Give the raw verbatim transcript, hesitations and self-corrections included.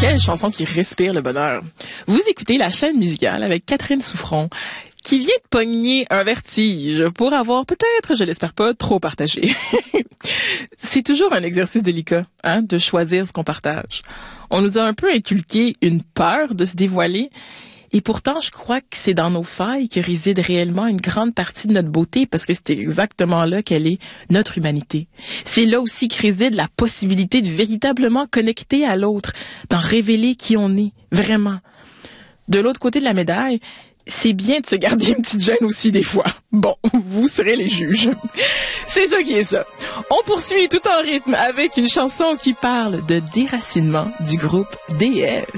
Quelle chanson qui respire le bonheur. Vous écoutez la chaîne musicale avec Catherine Souffron, qui vient de pogner un vertige pour avoir peut-être, je l'espère pas, trop partagé. C'est toujours un exercice délicat, hein, de choisir ce qu'on partage. On nous a un peu inculqué une peur de se dévoiler, et pourtant, je crois que c'est dans nos failles que réside réellement une grande partie de notre beauté, parce que c'est exactement là qu'elle est notre humanité. C'est là aussi que réside la possibilité de véritablement connecter à l'autre, d'en révéler qui on est, vraiment. De l'autre côté de la médaille, c'est bien de se garder une petite gêne aussi des fois. Bon, vous serez les juges. C'est ça qui est ça. On poursuit tout en rythme avec une chanson qui parle de déracinement du groupe D S.